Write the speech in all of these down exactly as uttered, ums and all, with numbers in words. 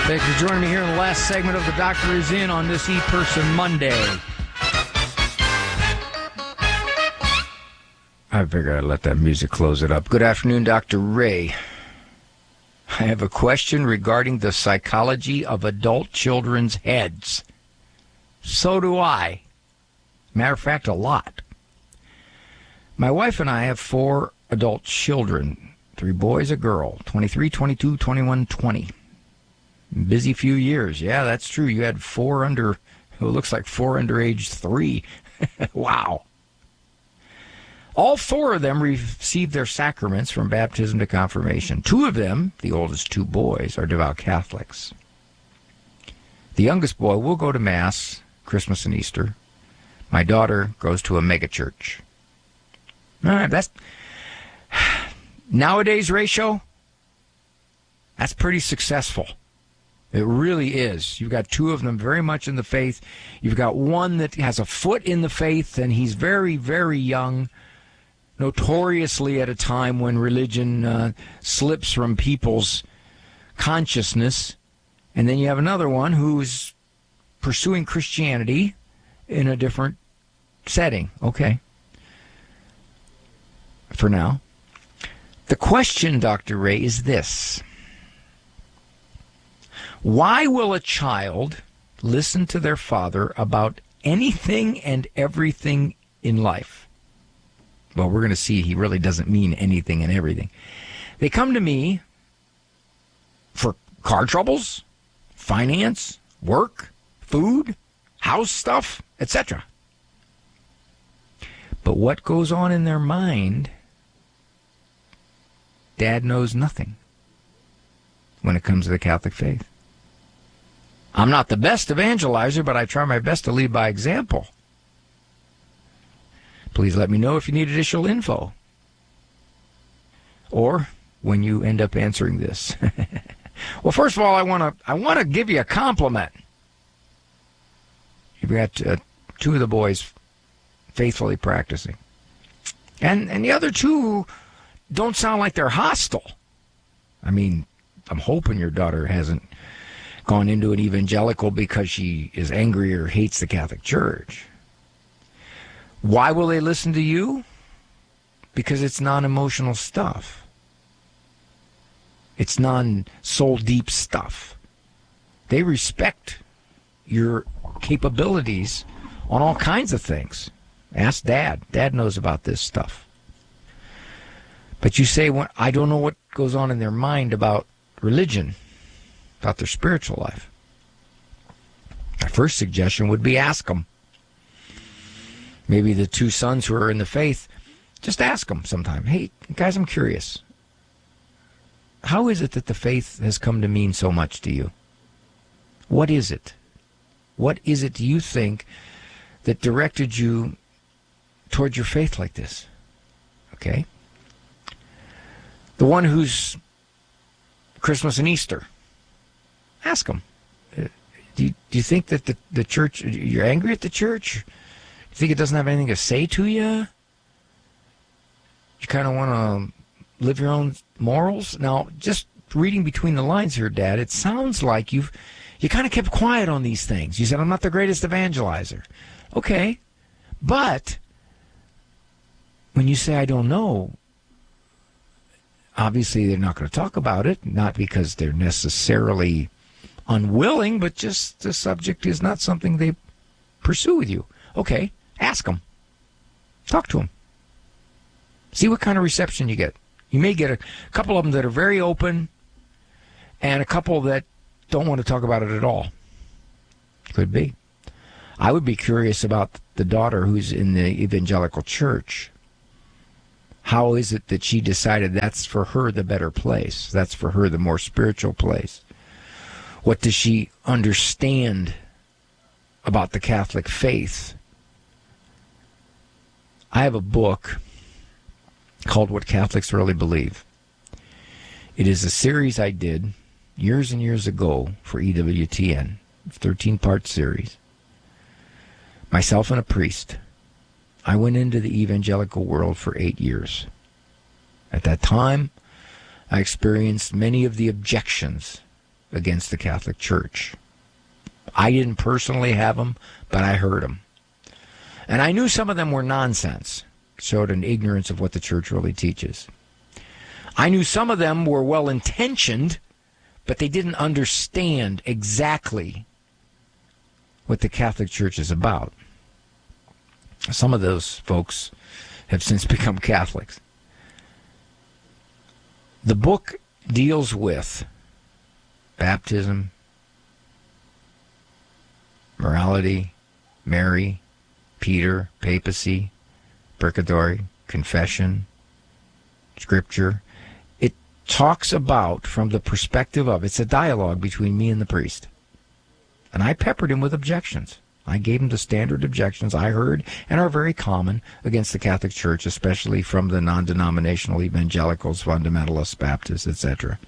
Thanks for joining me here in the last segment of The Doctor Is In on this E-Person Monday. I figured I'd let that music close it up. Good afternoon, Doctor Ray. I have a question regarding the psychology of adult children's heads. So do I. Matter of fact, a lot. My wife and I have four adult children, three boys, a girl, twenty-three, twenty-two, twenty-one, twenty. Busy few years. Yeah, that's true. You had four under, it looks like four under age three. Wow. All four of them received their sacraments from baptism to confirmation. Two of them, the oldest two boys, are devout Catholics. The youngest boy will go to Mass Christmas and Easter. My daughter goes to a megachurch. All right, that's nowadays ratio. That's pretty successful. It really is. You've got two of them very much in the faith. You've got one that has a foot in the faith, and he's very, very young, notoriously at a time when religion uh, slips from people's consciousness. And then you have another one who's pursuing Christianity in a different setting. Okay. For now. The question, Doctor Ray, is this. Why will a child listen to their father about anything and everything in life? Well, we're going to see he really doesn't mean anything and everything. They come to me for car troubles, finance, work, food, house stuff, et cetera. But what goes on in their mind, Dad knows nothing when it comes to the Catholic faith. I'm not the best evangelizer, but I try my best to lead by example. Please let me know if you need additional info. Or when you end up answering this. Well, first of all, I want to I want to give you a compliment. You've got uh, two of the boys faithfully practicing. And and the other two don't sound like they're hostile. I mean, I'm hoping your daughter hasn't gone into an evangelical because she is angry or hates the Catholic Church. Why will they listen to you? Because it's non-emotional stuff. It's non-soul deep stuff. They respect your capabilities on all kinds of things. Ask Dad. Dad knows about this stuff. But you say, well, I don't know what goes on in their mind about religion, about their spiritual life. My first suggestion would be ask them. Maybe the two sons who are in the faith, just ask them sometime. Hey, guys, I'm curious. How is it that the faith has come to mean so much to you? What is it? What is it do you think that directed you toward your faith like this? Okay? The one who's Christmas and Easter, ask them. Uh, do, you, do you think that the, the church, you're angry at the church? You think it doesn't have anything to say to you? You kind of want to live your own morals? Now, just reading between the lines here, Dad, it sounds like you've you kind of kept quiet on these things. You said, I'm not the greatest evangelizer. Okay, but when you say, I don't know, obviously they're not going to talk about it, not because they're necessarily unwilling, but just the subject is not something they pursue with you. Okay, ask them. Talk to them. See what kind of reception you get. You may get a couple of them that are very open and a couple that don't want to talk about it at all. Could be. I would be curious about the daughter who's in the evangelical church. How is it that she decided that's for her the better place? That's for her the more spiritual place? What does she understand about the Catholic faith? I have a book called What Catholics Really Believe. It is a series I did years and years ago for E W T N, thirteen-part series. Myself and a priest. I went into the evangelical world for eight years. At that time, I experienced many of the objections against the Catholic Church. I didn't personally have them, but I heard them. And I knew some of them were nonsense, showed an ignorance of what the church really teaches. I knew some of them were well-intentioned, but they didn't understand exactly what the Catholic Church is about. Some of those folks have since become Catholics. The book deals with baptism, morality, Mary, Peter, papacy, purgatory, confession, scripture. It talks about, from the perspective of, it's a dialogue between me and the priest. And I peppered him with objections. I gave him the standard objections I heard and are very common against the Catholic Church, especially from the non-denominational evangelicals, fundamentalists, Baptists, et cetera.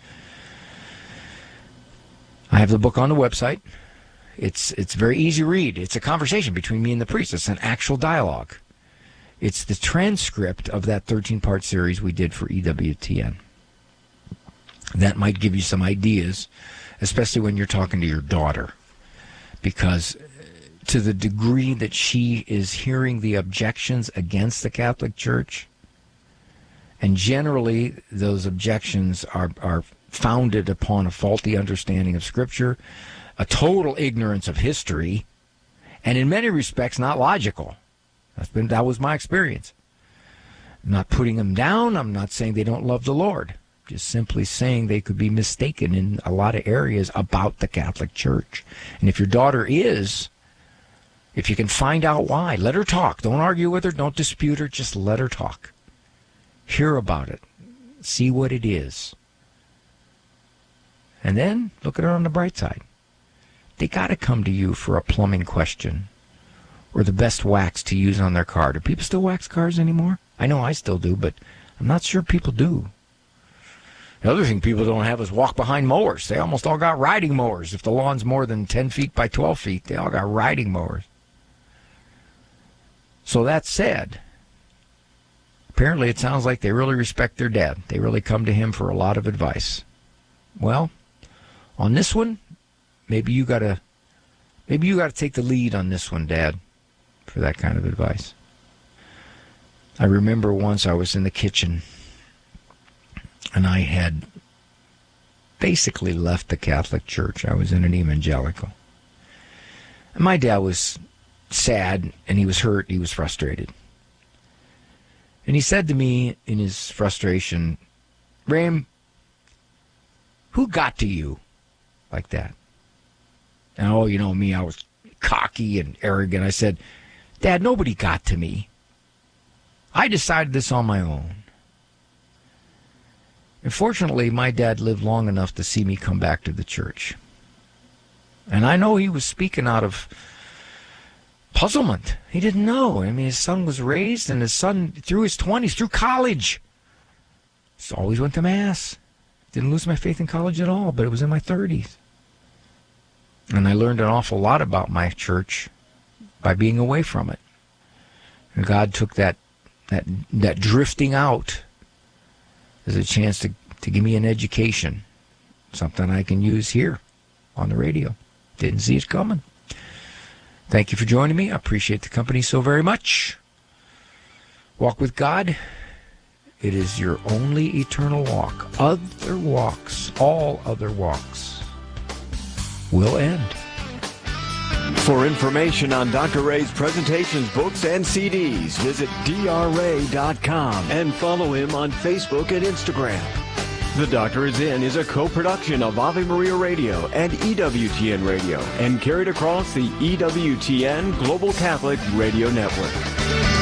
I have the book on the website. It's it's very easy to read. It's a conversation between me and the priest. It's an actual dialogue. It's the transcript of that thirteen-part series we did for E W T N. That might give you some ideas, especially when you're talking to your daughter, because to the degree that she is hearing the objections against the Catholic Church, and generally those objections are, are founded upon a faulty understanding of Scripture, a total ignorance of history, and in many respects not logical. That's been, that was my experience. I'm not putting them down. I'm not saying they don't love the Lord. Just simply saying they could be mistaken in a lot of areas about the Catholic Church. And if your daughter is, if you can find out why, let her talk. Don't argue with her. Don't dispute her. Just let her talk. Hear about it. See what it is. And then look at it on the bright side. They got to come to you for a plumbing question or the best wax to use on their car. Do people still wax cars anymore? I know I still do, but I'm not sure people do. The other thing people don't have is walk-behind mowers. They almost all got riding mowers. If the lawn's more than ten feet by twelve feet, they all got riding mowers. So that said, apparently it sounds like they really respect their dad. They really come to him for a lot of advice. Well, on this one, maybe you gotta, maybe you gotta take the lead on this one, Dad, for that kind of advice. I remember once I was in the kitchen, and I had basically left the Catholic Church. I was in an evangelical. And my dad was sad, and he was hurt, he was frustrated. And he said to me in his frustration, "Ram, who got to you like that?" And oh, you know me, I was cocky and arrogant. I said, "Dad, nobody got to me. I decided this on my own." And fortunately, my dad lived long enough to see me come back to the church. And I know he was speaking out of puzzlement. He didn't know. I mean, his son was raised, and his son, through his twenties, through college, just always went to Mass. Didn't lose my faith in college at all, but it was in my thirties. And I learned an awful lot about my church by being away from it. And God took that that that drifting out as a chance to, to give me an education, something I can use here on the radio. Didn't see it coming. Thank you for joining me. I appreciate the company so very much. Walk with God. It is your only eternal walk. Other walks, all other walks, will end. For information on Doctor Ray's presentations, books, and C Ds, visit D R ray dot com and follow him on Facebook and Instagram. The Doctor Is In is a co-production of Ave Maria Radio and E W T N Radio and carried across the E W T N Global Catholic Radio Network.